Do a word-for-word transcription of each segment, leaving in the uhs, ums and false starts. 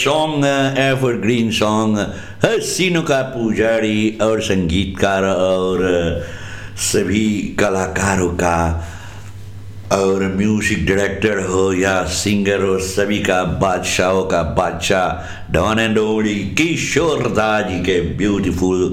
Song evergreen song हसीनों का पुजारी और संगीतकार और सभी कलाकारों का और म्यूजिक डायरेक्टर हो या सिंगर हो, सभी का बादशाहों का बादशाह डॉन एंड ओनली किशोर दा जी के ब्यूटीफुल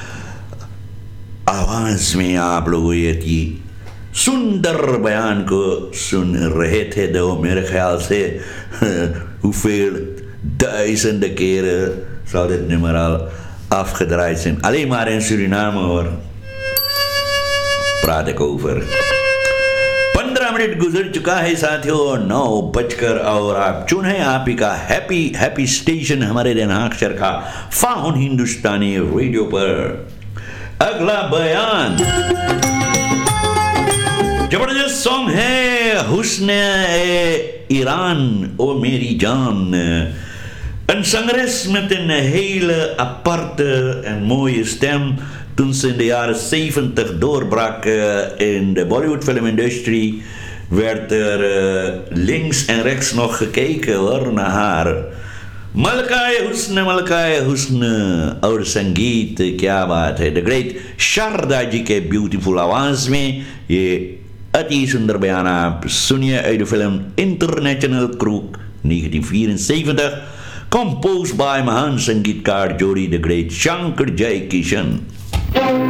आवाज में आप लोग ये थी सुंदर बयान को सुन रहे थे। दो मेरे ख्याल से hoeveel duizenden keren zal dit nummer al afgedraaid zijn. Alleen maar in Suriname hoor. Praat ik over. पंद्रह मिनट गुजर चुका है साथियों, नौ बजकर और आप चुने आप ही का हैप्पी हैप्पी स्टेशन हमारे दिन अक्षर का फाउन हिंदुस्तानी रेडियो पर। अगला बयान जबरदस्त सॉन्ग है हुस्न ईरान ओ मेरी जान. Een zangeres met een hele aparte en mooie stem. Toen ze in de jaren zeventig doorbrak uh, in de Bollywood filmindustrie, werd er uh, links en rechts nog gekeken hoor, naar haar. Malkaye Husn, Malkaye Husn और संगीत क्या बात है. The great Sharda ji के beautiful आवाज में ये अति सुंदर बयान आप सुनिए uit de film International Crook negentien vierenzeventig, composed by महान संगीतकार जोड़ी the great Shankar Jai Kishan.